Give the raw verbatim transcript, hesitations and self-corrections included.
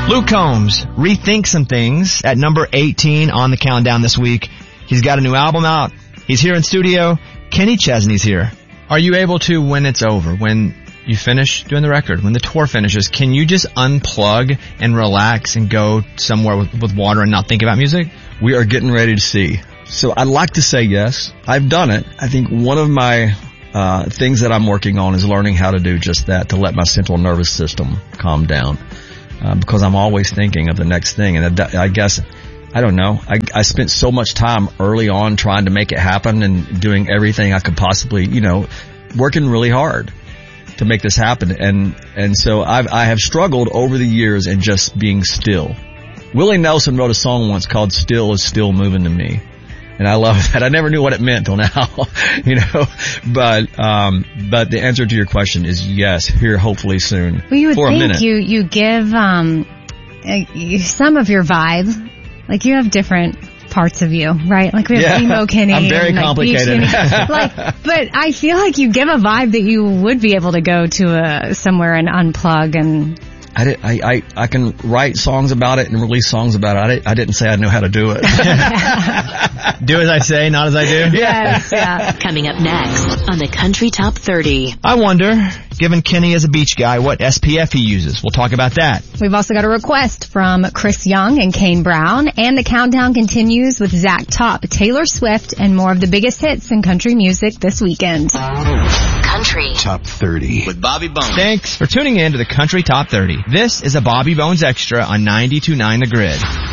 Luke Combs, Rethink Some Things, at number eighteen on the countdown this week. He's got a new album out. He's here in studio. Kenny Chesney's here. Are you able to, when it's over, when you finish doing the record, when the tour finishes, can you just unplug and relax and go somewhere with, with water and not think about music? We are getting ready to see. So I'd like to say yes. I've done it. I think one of my uh things that I'm working on is learning how to do just that, to let my central nervous system calm down. Uh, because I'm always thinking of the next thing. And I, I guess, I don't know, I, I spent so much time early on trying to make it happen and doing everything I could possibly, you know, working really hard to make this happen. And, and so I've, I have struggled over the years in just being still. Willie Nelson wrote a song once called Still Is Still Moving to Me. And I love that. I never knew what it meant till now, you know, but, um, but the answer to your question is yes, here hopefully soon. Well, you would for think a minute. you, you give, um, uh, some of your vibe, like you have different parts of you, right? Like we have yeah, emo Kenny. I'm very and, like, complicated. Beach Kenny. Like, but I feel like you give a vibe that you would be able to go to a, somewhere and unplug and... I, did, I, I, I can write songs about it and release songs about it. I, did, I didn't say I knew how to do it. Do as I say, not as I do? Yes, yeah. Coming up next on the Country Top thirty. I wonder, given Kenny is a beach guy, what S P F he uses. We'll talk about that. We've also got a request from Chris Young and Kane Brown, and the countdown continues with Zach Top, Taylor Swift, and more of the biggest hits in country music this weekend. Country Top thirty with Bobby Bones. Thanks for tuning in to the Country Top thirty. This is a Bobby Bones Extra on ninety-two point nine The Grid.